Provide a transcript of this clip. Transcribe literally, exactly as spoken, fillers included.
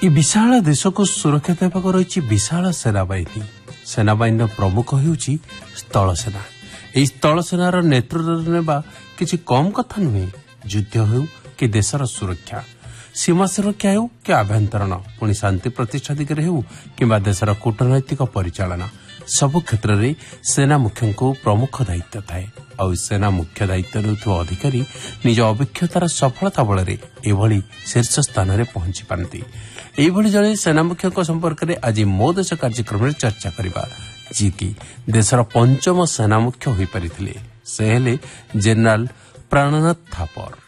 ଏ ବିଶାଳ ଦେଶକୁ ସୁରକ୍ଷା ଦେବାକୁ ରହିଛି ବିଶାଳ ସେନାବାହିନୀ। ସେନାବାହିନୀର ପ୍ରମୁଖ ହେଉଛି ସ୍ଥଳସେନା। ଏହି ସ୍ଥଳସେନାର ନେତୃତ୍ୱ ନେବା କିଛି କମ୍ କଥା ନୁହେଁ। ଯୁଦ୍ଧ ହେଉ କି ଦେଶର ସୁରକ୍ଷା, ସୀମା ସୁରକ୍ଷା ହେଉ କି ଆଭ୍ୟନ୍ତରୀଣ, ପୁଣି ଶାନ୍ତି ପ୍ରତିଷ୍ଠା ଦିଗରେ ହେଉ କିମ୍ବା ଦେଶର କୂଟନୈତିକ ପରିଚାଳନା, ସବୁ କ୍ଷେତ୍ରରେ ସେନା ମୁଖ୍ୟଙ୍କୁ ପ୍ରମୁଖ ଦାୟିତ୍ୱ ଥାଏ। ଆଉ ସେନା ମୁଖ୍ୟ ଦାୟିତ୍ୱ ନେଉଥିବା ଅଧିକାରୀ ନିଜ ଅଭିଜ୍ଞତାର ସଫଳତା ବଳରେ ଏଭଳି ଶୀର୍ଷ ସ୍ଥାନରେ ପହଞ୍ଚି ପାରନ୍ତି। ଏହିଭଳି ଜଣେ ସେନା ମୁଖ୍ୟଙ୍କ ସମ୍ପର୍କରେ ଆଜି ମୋ ଦେଶ କାର୍ଯ୍ୟକ୍ରମରେ ଚର୍ଚ୍ଚା କରିବା, ଯିଏକି ଦେଶର ପଞ୍ଚମ ସେନା ମୁଖ୍ୟ ହୋଇପାରିଥିଲେ। ସେ ହେଲେ ଜେନେରାଲ ପ୍ରାଣନାଥ ଥାପର।